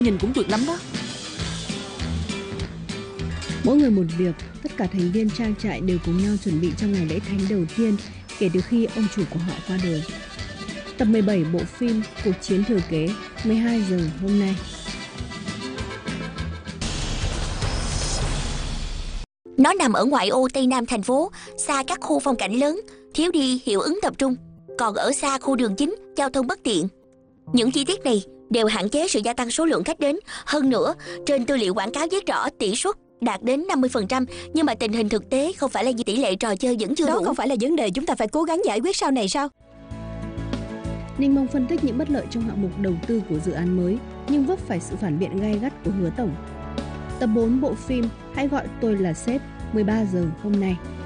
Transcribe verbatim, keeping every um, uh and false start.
Nhìn cũng tuyệt lắm đó. Mỗi người một việc, tất cả thành viên trang trại đều cùng nhau chuẩn bị cho ngày lễ thánh đầu tiên kể từ khi ông chủ của họ qua đời. Tập mười bảy bộ phim Cuộc chiến thừa kế, mười hai giờ hôm nay. Nó nằm ở ngoại ô Tây Nam thành phố, xa các khu phong cảnh lớn, thiếu đi hiệu ứng tập trung, còn ở xa khu đường chính, giao thông bất tiện. Những chi tiết này đều hạn chế sự gia tăng số lượng khách đến. Hơn nữa, trên tư liệu quảng cáo viết rõ tỷ suất đạt đến năm mươi phần trăm, nhưng mà tình hình thực tế không phải là gì, tỷ lệ trò chơi vẫn chưa Đó đủ. không phải là vấn đề chúng ta phải cố gắng giải quyết sau này sao? Ninh Mông phân tích những bất lợi trong hạng mục đầu tư của dự án mới, nhưng vấp phải sự phản biện gay gắt của Hứa Tổng. Tập bốn bộ phim Hãy gọi tôi là sếp, mười ba giờ hôm nay.